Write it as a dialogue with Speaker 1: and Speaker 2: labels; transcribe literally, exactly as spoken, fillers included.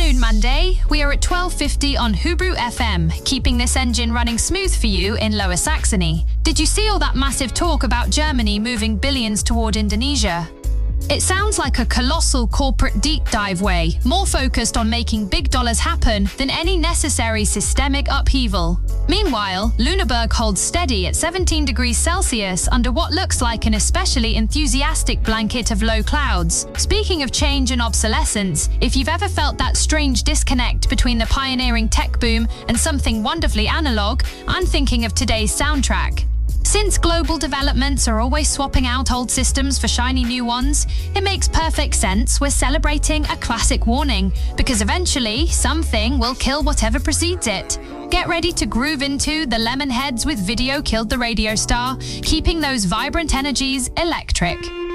Speaker 1: afternoon, Monday. We are at twelve fifty on Hubru F M, keeping this engine running smooth for you in Lower Saxony. Did you see all that massive talk about Germany moving billions toward Indonesia? It sounds like a colossal corporate deep dive way, more focused on making big dollars happen than any necessary systemic upheaval. Meanwhile, Lüneburg holds steady at seventeen degrees Celsius under what looks like an especially enthusiastic blanket of low clouds. Speaking of change and obsolescence, if you've ever felt that strange disconnect between the pioneering tech boom and something wonderfully analog, I'm thinking of today's soundtrack. Since global developments are always swapping out old systems for shiny new ones, it makes perfect sense we're celebrating a classic warning, because eventually something will kill whatever precedes it. Get ready to groove into The Lemonheads with Video Killed the Radio Star, keeping those vibrant energies electric.